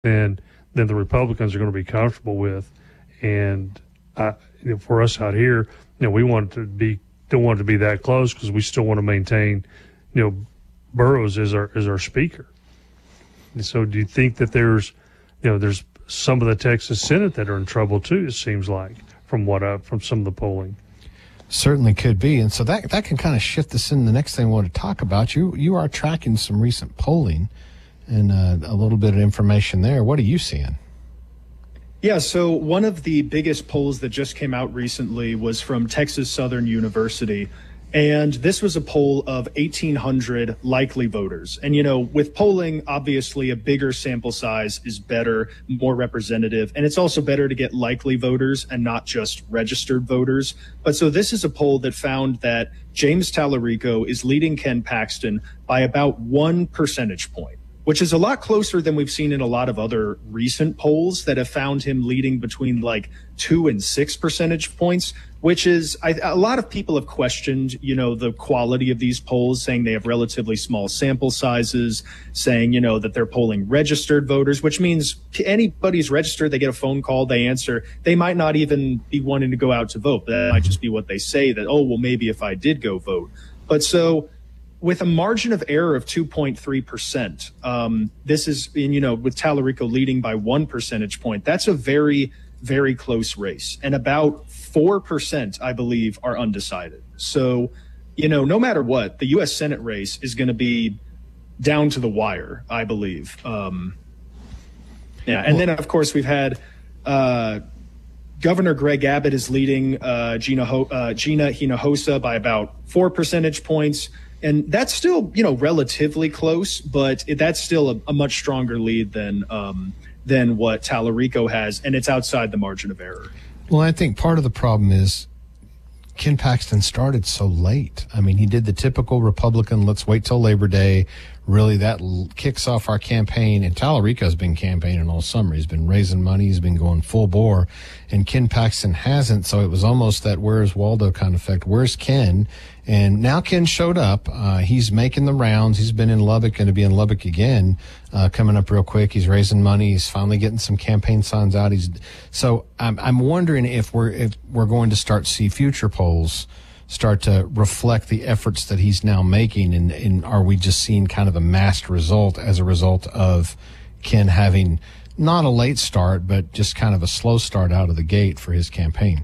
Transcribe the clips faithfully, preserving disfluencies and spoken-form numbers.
than than the Republicans are going to be comfortable with. And I, you know, for us out here, you know, we want it to be don't want it to be that close because we still want to maintain, you know, Burrows as our as our speaker. And so, do you think that there's, you know, there's some of the Texas Senate that are in trouble too? It seems like from what I, from some of the polling. Certainly could be, and so that that can kind of shift us in the next thing we want to talk about. You you are tracking some recent polling and uh, a little bit of information there. What are you seeing? Yeah, so one of the biggest polls that just came out recently was from Texas Southern University. And this was a poll of eighteen hundred likely voters. And, you know, with polling, obviously a bigger sample size is better, more representative. And it's also better to get likely voters and not just registered voters. But so this is a poll that found that James Tallarico is leading Ken Paxton by about one percentage point, which is a lot closer than we've seen in a lot of other recent polls that have found him leading between like two and six percentage points, which is I, a lot of people have questioned, you know, the quality of these polls, saying they have relatively small sample sizes, saying, you know, that they're polling registered voters, which means anybody's registered, they get a phone call, they answer. They might not even be wanting to go out to vote. That might just be what they say, that, oh, well, maybe if I did go vote. But so with a margin of error of two point three percent, um, this is, and, you know, with Tallarico leading by one percentage point, that's a very, very close race. And about four percent, I believe, are undecided. So, you know, no matter what, the U S Senate race is going to be down to the wire, I believe. Um, yeah. And then, of course, we've had uh, Governor Greg Abbott is leading uh, Gina, Ho- uh, Gina Hinojosa by about four percentage points. And that's still, you know, relatively close, but it, that's still a, a much stronger lead than um, than what Tallarico has, and it's outside the margin of error. Well, I think part of the problem is Ken Paxton started so late. I mean, he did the typical Republican, let's wait till Labor Day. Really, that l- kicks off our campaign. And Tallarico's been campaigning all summer. He's been raising money. He's been going full bore. And Ken Paxton hasn't. So it was almost that where's Waldo kind of effect. Where's Ken? And now Ken showed up. Uh, he's making the rounds. He's been in Lubbock, going to be in Lubbock again, uh, coming up real quick. He's raising money. He's finally getting some campaign signs out. He's so I'm, I'm wondering if we're if we're going to start to see future polls start to reflect the efforts that he's now making, and, and are we just seeing kind of a masked result as a result of Ken having not a late start, but just kind of a slow start out of the gate for his campaign?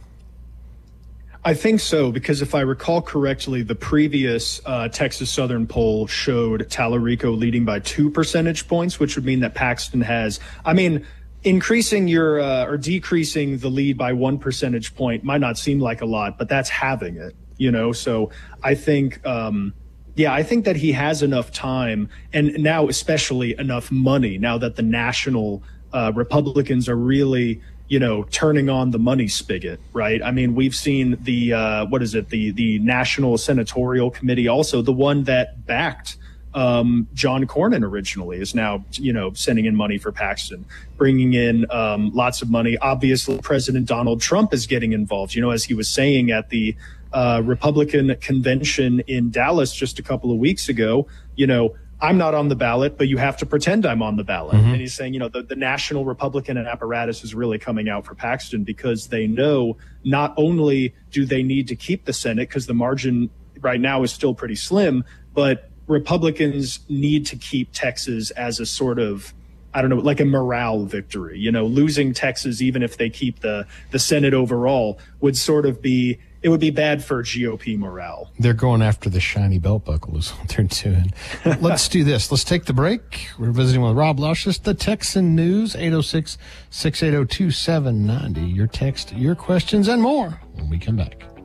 I think so, because if I recall correctly, the previous uh, Texas Southern poll showed Tallarico leading by two percentage points, which would mean that Paxton has, I mean, increasing your uh, or decreasing the lead by one percentage point might not seem like a lot, but that's having it, you know? So I think, um, yeah, I think that he has enough time, and now especially enough money, now that the national uh, Republicans are really, you know, turning on the money spigot, right? I mean, we've seen the, uh, what is it, the the National Senatorial Committee, also the one that backed um, John Cornyn originally, is now, you know, sending in money for Paxton, bringing in um, lots of money. Obviously, President Donald Trump is getting involved, you know, as he was saying at the uh, Republican convention in Dallas just a couple of weeks ago, you know, I'm not on the ballot, but you have to pretend I'm on the ballot. Mm-hmm. And he's saying, you know, the, the national Republican apparatus is really coming out for Paxton because they know not only do they need to keep the Senate, because the margin right now is still pretty slim, but Republicans need to keep Texas as a sort of, I don't know, like a morale victory. You know, losing Texas, even if they keep the, the Senate overall, would sort of be, it would be bad for G O P morale. They're going after the shiny belt buckle is what they're doing. Let's do this. Let's take the break. We're visiting with Rob Luscious, the Texan News, eight oh six, six eight zero, two seven nine zero. Your text, your questions, and more when we come back.